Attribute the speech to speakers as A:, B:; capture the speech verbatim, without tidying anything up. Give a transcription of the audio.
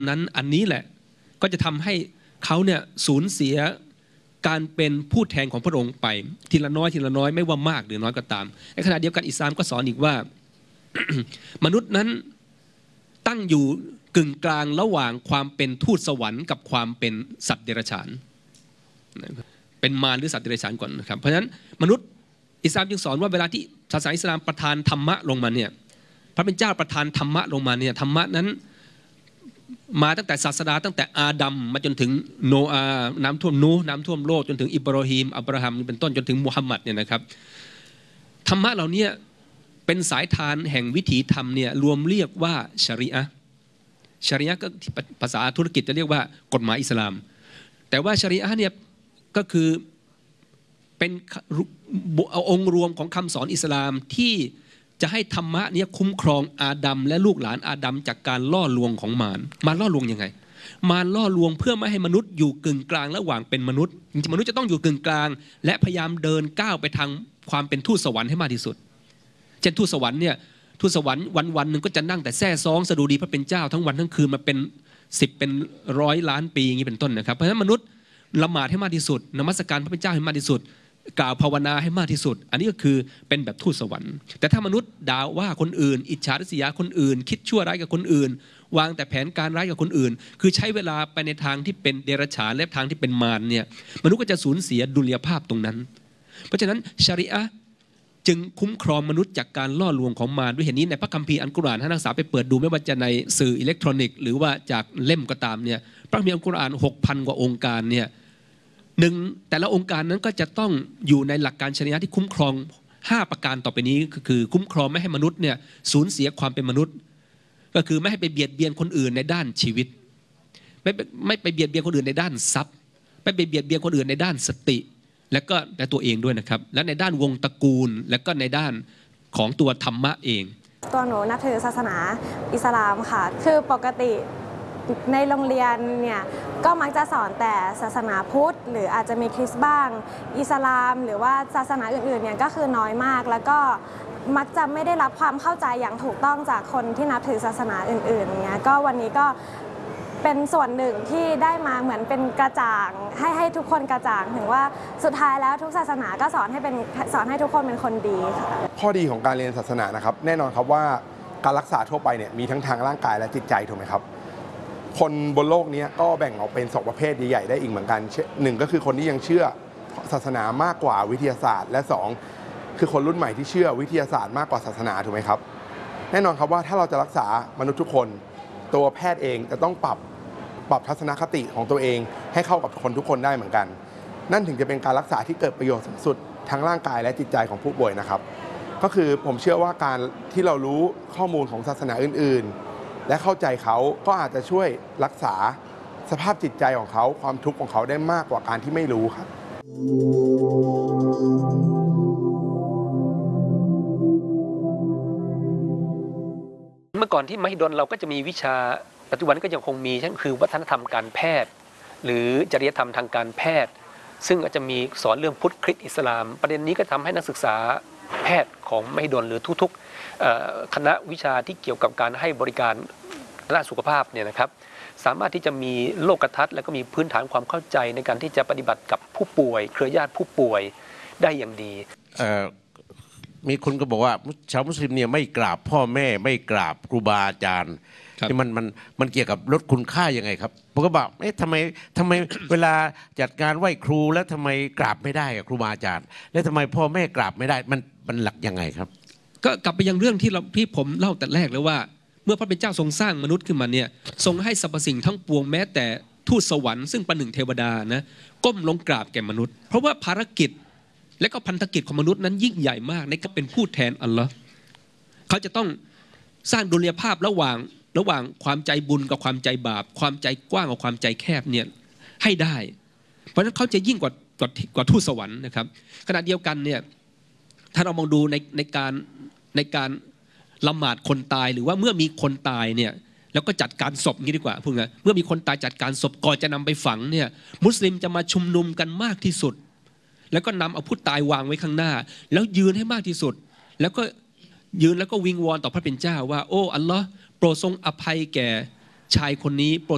A: นั้นอันนี้แหละก็จะทำให้เขาเนี่ยสูญเสียการเป็นผู้แทนของพระองค์ไปทีละน้อยทีละน้อยไม่ว่ามากหรือน้อยก็ตามในขณะเดียวกันอิสลามก็สอนอีกว่า มนุษย์นั้นตั้งอยู่กึ่งกลางระหว่างความเป็นทูตสวรรค์กับความเป็นสัตว์เดรัจฉานเป็นมารหรือสัตว์เดรัจฉานก่อนนะครับเพราะฉะนั้นมนุษย์อิสลามจึงสอนว่าเวลาที่ศาสนาอิสลามประทานธรรมะลงมาเนี่ยพระเป็นเจ้าประทานธรรมะลงมาเนี่ยธรรมะนั้นมาตั้งแต่ศาสดาตั้งแต่อาดัมมาจนถึงโนอาห์น้ำท่วมนูห์น้ำท่วมโลกจนถึงอิบราฮิมอับราฮัมเป็นต้นจนถึงมุฮัมมัดเนี่ยนะครับธรรมะเหล่านี้เป็นสายทานแห่งวิถีธรรมเนี่ยรวมเรียกว่าชะรีอะห์ชะรีอะห์ก็ภาษาธุรกิจจะเรียกว่ากฎหมายอิสลามแต่ว่าชะรีอะห์เนี่ยก็คือเป็นองค์รวมของคำสอนอิสลามที่จะให้ธรรมะนี้คุ้มครองอาดัมและลูกหลานอาดัมจากการล่อลวงของมารมารล่อลวงยังไงมารล่อลวงเพื่อไม่ให้มนุษย์อยู่กึ่งกลางระหว่างเป็นมนุษย์จริงๆมนุษย์จะต้องอยู่กึ่งกลางและพยายามเดินก้าวไปทางความเป็นทูตสวรรค์ให้มากที่สุดเช่นทูตสวรรค์เนี่ยทูตสวรรค์วันวันหนึ่งก็จะนั่งแต่แซ่ซ้องสดุดีพระเป็นเจ้าทั้งวันทั้งคืนมาเป็นสิบเป็นร้อยล้านปีอย่างนี้เป็นต้นนะครับเพราะฉะนั้นมนุษย์ละหมาดให้มากที่สุดนมัสการพระเป็นเจ้าให้มากที่สุดกล่าวภาวนาให้มากที่สุดอันนี้ก็คือเป็นแบบทูตสวรรค์แต่ถ้ามนุษย์ด่าว่าคนอื่นอิจฉาริษยาคนอื่นคิดชั่วร้ายกับคนอื่นวางแต่แผนการร้ายกับคนอื่นคือใช้เวลาไปในทางที่เป็นเดรัจฉานและทางที่เป็นมารเนี่ยมนุษย์ก็จะสูญเสียดุลยภาพตรงนั้นเพราะฉะนั้นชะรีอะห์จึงคุ้มครองมนุษย์จากการล่อลวงของมารด้วยเหตุนี้ในพระคัมภีร์อัลกุรอานถ้านักศึกษาไปเปิดดูไม่ว่าจะในสื่ออิเล็กทรอนิกส์หรือว่าจากเล่มก็ตามเนี่ยพระคัมภีร์อัลกุรอาน หกพัน กว่าองค์การเนี่ยหนึ่งแต่ละองค์การนั้นก็จะต้องอยู่ในหลักการชะรีอะห์ที่คุ้มครองห้าประการต่อไปนี้ก็คือคุ้มครองไม่ให้มนุษย์เนี่ยสูญเสียความเป็นมนุษย์ก็คือไม่ให้ไปเบียดเบียนคนอื่นในด้านชีวิตไม่ไม่ไปเบียดเบียนคนอื่นในด้านทรัพย์ไม่ไปเบียดเบียนคนอื่นในด้านสติและก็ในตัวเองด้วยนะครับและในด้านวงตระกูลและก็ในด้านของตัวธรรมะเอง
B: ตัวหนูนับถือศาสนาอิสลามค่ะคือปกติในโรงเรียนเนี่ยก็มักจะสอนแต่ศาสนาพุทธหรืออาจจะมีคริสต์บ้างอิสลามหรือว่าศาสนาอื่นๆเนี่ยก็คือน้อยมากแล้วก็มักจะไม่ได้รับความเข้าใจอย่างถูกต้องจากคนที่นับถือศาสนาอื่นๆอย่างเงี้ยก็วันนี้ก็เป็นส่วนหนึ่งที่ได้มาเหมือนเป็นกระจ่างให้ให้ทุกคนกระจ่างถึงว่าสุดท้ายแล้วทุกศาสนาก็สอนให้เป็นสอนให้ทุกคนเป็นคนดีค่ะ
C: ข้อดีของการเรียนศาสนานะครับแน่นอนครับว่าการรักษาทั่วไปเนี่ยมีทั้งทางร่างกายและจิตใจถูกไหมครับคนบนโลกนี้ก็แบ่งออกเป็นสองประเภทใหญ่ๆได้อีกเหมือนกันหนึ่งก็คือคนที่ยังเชื่อศาสนามากกว่าวิทยาศาสตร์และสองคือคนรุ่นใหม่ที่เชื่อวิทยาศาสตร์มากกว่าศาสนาถูกไหมครับแน่นอนครับว่าถ้าเราจะรักษามนุษย์ทุกคนตัวแพทย์เองจะต้องปรับปรับทัศนคติของตัวเองให้เข้ากับคนทุกคนได้เหมือนกันนั่นถึงจะเป็นการรักษาที่เกิดประโยชน์สูงสุดทั้งร่างกายและจิตใจของผู้ป่วยนะครับก็คือผมเชื่อว่าการที่เรารู้ข้อมูลของศาสนาอื่นๆและเข้าใจเขาก็อาจจะช่วยรักษาสภาพจิตใจของเขาความทุกข์ของเขาได้มากกว่าการที่ไม่รู้ครับ
A: เมื่อก่อนที่มหิดลเราก็จะมีวิชาปัจจุบันก็ยังคงมีนั่นคือวัฒนธรรมการแพทย์หรือจริยธรรมทางการแพทย์ซึ่งอาจจะมีสอนเรื่องพุทธคริสต์อิสลามประเด็นนี้ก็ทำให้นักศึกษาแพทย์ของมหิดลหรือทุกๆคณะวิชาที่เกี่ยวกับการให้บริการด้านสุขภาพเนี่ยนะครับสามารถที่จะมีโลกทัศน์และก็มีพื้นฐานความเข้าใจในการที่จะปฏิบัติกับผู้ป่วยเครือญาติผู้ป่วยได้อย่างดี
D: มีคนก็บอกว่าชาวมุสลิมเนี่ยไม่กราบพ่อแม่ไม่กราบครูบาอาจารย์ที่มันมันมันเกี่ยวกับลดคุณค่ายังไงครับผมก็บอกเอ๊ะทำไมทำไมเวลาจัดการไหว้ครูแล้วทำไมกราบไม่ได้กับครูบาอาจารย์แล้วทำไมพ่อแม่กราบไม่ได้มันมันหลักยังไงครับ
A: ก็กลับไปยังเรื่องที่เราที่ผมเล่าแต่แรกเลยว่าเมื่อพระเป็นเจ้าทรงสร้างมนุษย์ขึ้นมาเนี่ยทรงให้สรรพสิ่งทั้งปวงแม้แต่ทูตสวรรค์ซึ่งประหนึ่งเทวดานะก้มลงกราบแก่มนุษย์เพราะว่าภารกิจและก็พันธกิจของมนุษย์นั้นยิ่งใหญ่มากในการเป็นผู้แทนอัลลอฮ์เขาจะต้องสร้างดุลยภาพระหว่างระหว่างความใจบุญกับความใจบาปความใจกว้างกับความใจแคบเนี่ยให้ได้เพราะฉะนั้นเขาจะยิ่งกว่ากว่ากว่าทูตสวรรค์นะครับขณะเดียวกันเนี่ยถ้าเรามองดูในในการในการละหมาดคนตายหรือว่าเมื่อมีคนตายเนี่ยแล้วก็จัดการศพงี้ดีกว่าพูดง่ายเมื่อมีคนตายจัดการศพก่อนจะนำไปฝังเนี่ยมุสลิมจะมาชุมนุมกันมากที่สุดแล้วก็นำเอาผู้ตายวางไว้ข้างหน้าแล้วยืนให้มากที่สุดแล้วก็ยืนแล้วก็วิงวอนต่อพระเป็นเจ้าว่าโอ้อัลลอฮ์โปรดทรงอภัยแก่ชายคนนี้โปรด